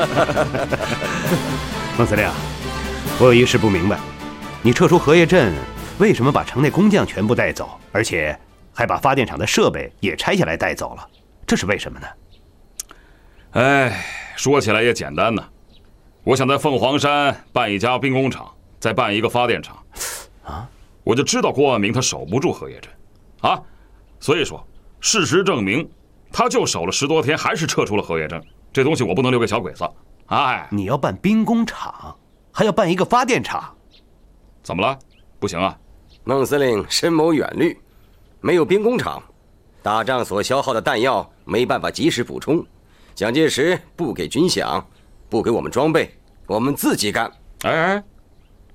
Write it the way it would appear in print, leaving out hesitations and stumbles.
孟司令，我有一事不明白，你撤出荷叶镇，为什么把城内工匠全部带走，而且还把发电厂的设备也拆下来带走了？这是为什么呢？ 哎，说起来也简单呢，我想在凤凰山办一家兵工厂，再办一个发电厂。 啊， 我就知道郭万明他守不住荷叶镇，啊，所以说事实证明，他就守了10多天，还是撤出了荷叶镇。这东西我不能留给小鬼子。哎， 你要办兵工厂，还要办一个发电厂， 怎么了？不行啊？ 孟司令深谋远虑，没有兵工厂，打仗所消耗的弹药没办法及时补充。蒋介石不给军饷，不给我们装备，我们自己干。 哎，